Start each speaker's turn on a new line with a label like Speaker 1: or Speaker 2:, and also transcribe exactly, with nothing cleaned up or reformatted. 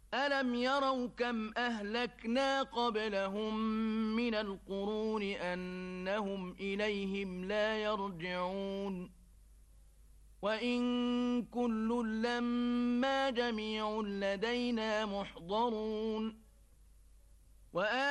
Speaker 1: ألم يروا كم أهلكنا قبلهم من القرون أنهم إليهم لا يرجعون وإن كل لما جميع لدينا محضرون